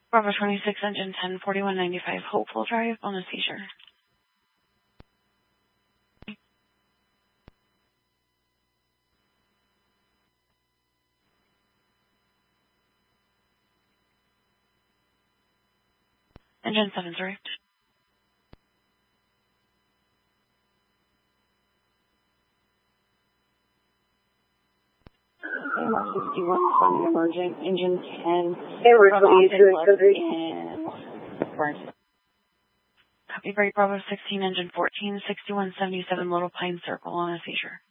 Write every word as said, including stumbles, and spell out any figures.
Bravo twenty-six, engine ten, forty-one ninety-five, Hopeful Drive on a seizure. Engine seven, sorry. A M R sixty-one from emergent, engine ten. Bravo and burnt. Copy, break, Bravo sixteen, engine fourteen, sixty-one seventy-seven, Little Pine Circle on a seizure.